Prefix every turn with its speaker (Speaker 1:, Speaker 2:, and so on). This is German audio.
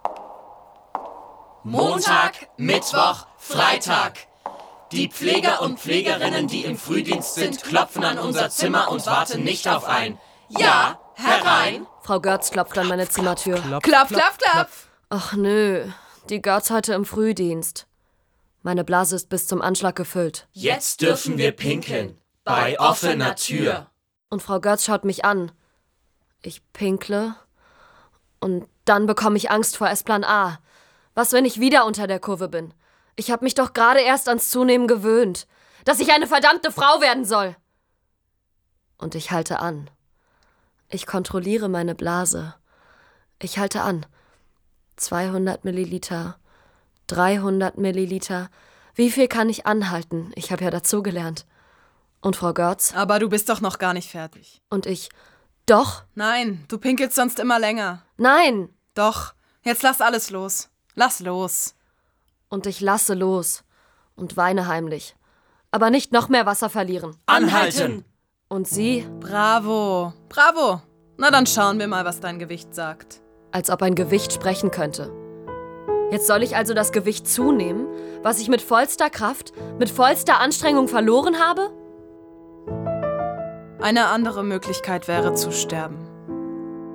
Speaker 1: Montag, Mittwoch, Freitag. Die Pfleger und Pflegerinnen, die im Frühdienst sind, klopfen an unser Zimmer und warten nicht auf ein Ja, herein.
Speaker 2: Frau Görz klopft an meine Zimmertür.
Speaker 3: Klopf, klopf, klopf.
Speaker 2: Ach nö, die Görz heute im Frühdienst. Meine Blase ist bis zum Anschlag gefüllt.
Speaker 1: Jetzt dürfen wir pinkeln. Bei offener Tür.
Speaker 2: Und Frau Görz schaut mich an. Ich pinkle und dann bekomme ich Angst vor S-Plan A. Was, wenn ich wieder unter der Kurve bin? Ich habe mich doch gerade erst ans Zunehmen gewöhnt. Dass ich eine verdammte Frau werden soll. Und ich halte an. Ich kontrolliere meine Blase. Ich halte an. 200 Milliliter, 300 Milliliter. Wie viel kann ich anhalten? Ich habe ja dazugelernt. Und Frau Görz?
Speaker 3: Aber du bist doch noch gar nicht fertig.
Speaker 2: Und ich? Doch?
Speaker 3: Nein, du pinkelst sonst immer länger.
Speaker 2: Nein!
Speaker 3: Doch, jetzt lass alles los. Lass los.
Speaker 2: Und ich lasse los und weine heimlich. Aber nicht noch mehr Wasser verlieren.
Speaker 1: Anhalten!
Speaker 2: Und sie?
Speaker 3: Bravo, bravo. Na dann schauen wir mal, was dein Gewicht sagt.
Speaker 2: Als ob ein Gewicht sprechen könnte. Jetzt soll ich also das Gewicht zunehmen, was ich mit vollster Kraft, mit vollster Anstrengung verloren habe?
Speaker 3: Eine andere Möglichkeit wäre zu sterben.